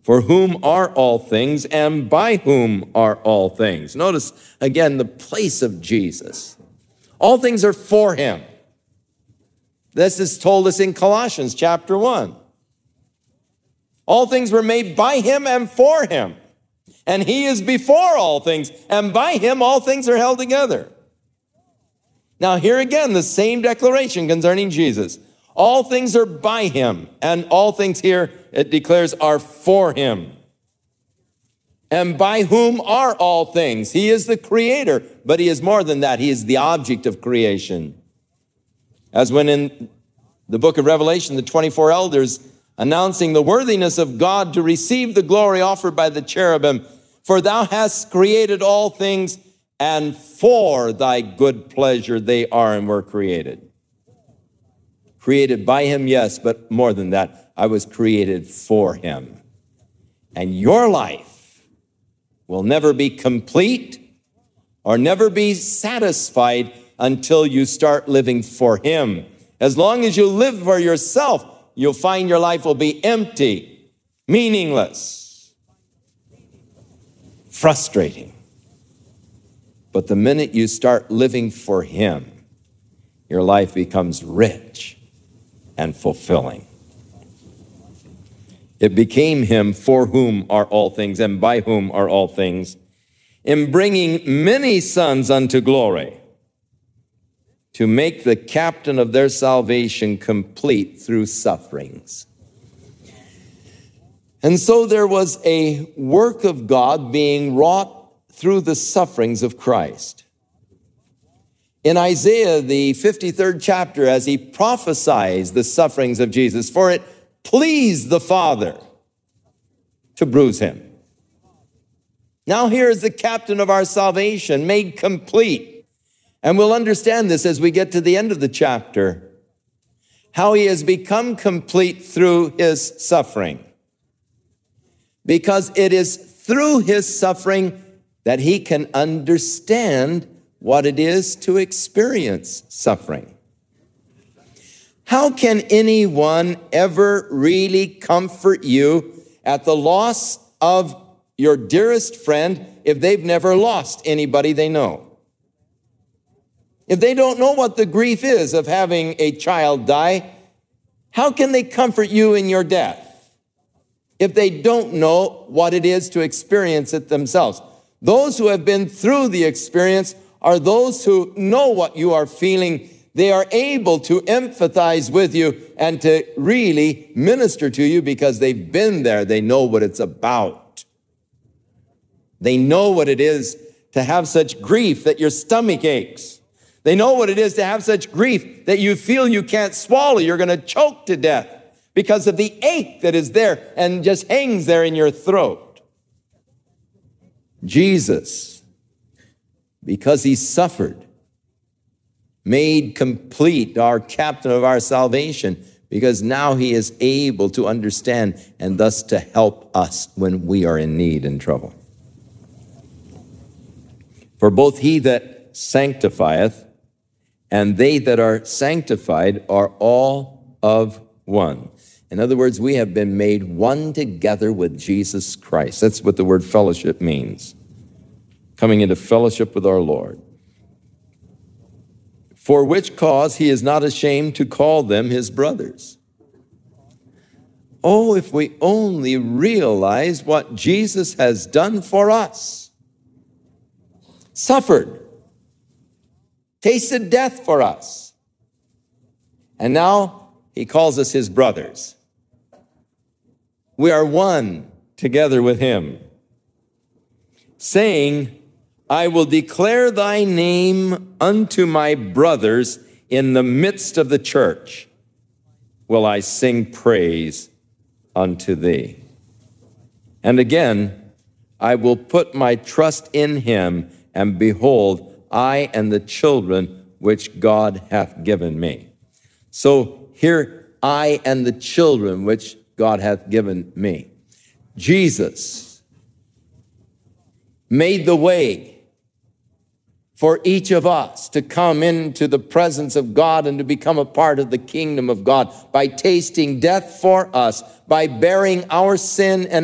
for whom are all things, and by whom are all things. Notice again the place of Jesus. All things are for him. This is told us in Colossians chapter 1. All things were made by him and for him. And he is before all things, and by him all things are held together. Now here again, the same declaration concerning Jesus. All things are by him, and all things here, it declares, are for him. And by whom are all things? He is the creator, but he is more than that. He is the object of creation. As when in the book of Revelation, the 24 elders announcing the worthiness of God to receive the glory offered by the cherubim, for thou hast created all things, and for thy good pleasure they are and were created. Created by him, yes, but more than that, I was created for him. And your life will never be complete or never be satisfied until you start living for him. As long as you live for yourself, you'll find your life will be empty, meaningless, frustrating. But the minute you start living for him, your life becomes rich and fulfilling. It became him for whom are all things and by whom are all things, in bringing many sons unto glory, to make the captain of their salvation complete through sufferings. And so there was a work of God being wrought through the sufferings of Christ. In Isaiah, the 53rd chapter, as he prophesies the sufferings of Jesus, for it pleased the Father to bruise him. Now here is the captain of our salvation made complete. And we'll understand this as we get to the end of the chapter, how he has become complete through his suffering. Because it is through his suffering that he can understand what it is to experience suffering. How can anyone ever really comfort you at the loss of your dearest friend if they've never lost anybody they know? If they don't know what the grief is of having a child die, how can they comfort you in your death if they don't know what it is to experience it themselves? Those who have been through the experience are those who know what you are feeling. They are able to empathize with you and to really minister to you because they've been there. They know what it's about. They know what it is to have such grief that your stomach aches. They know what it is to have such grief that you feel you can't swallow. You're going to choke to death because of the ache that is there and just hangs there in your throat. Jesus, because he suffered, made complete our captain of our salvation, because now he is able to understand and thus to help us when we are in need and trouble. For both he that sanctifieth and they that are sanctified are all of one. In other words, we have been made one together with Jesus Christ. That's what the word fellowship means. Coming into fellowship with our Lord. For which cause he is not ashamed to call them his brothers. Oh, if we only realize what Jesus has done for us. Suffered. Tasted death for us. And now he calls us his brothers. We are one together with him, saying, I will declare thy name unto my brothers in the midst of the church. Will I sing praise unto thee. And again, I will put my trust in him, and behold, I and the children which God hath given me. So here, I and the children which God hath given me. Jesus made the way for each of us to come into the presence of God and to become a part of the kingdom of God by tasting death for us, by bearing our sin and